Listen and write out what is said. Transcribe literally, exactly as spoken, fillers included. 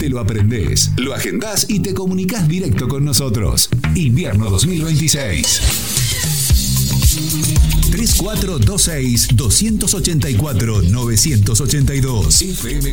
te lo aprendés, lo agendás y te comunicás directo con nosotros. Invierno dos mil veintiséis. tres cuatro dos seis, dos ocho cuatro, nueve ocho dos F M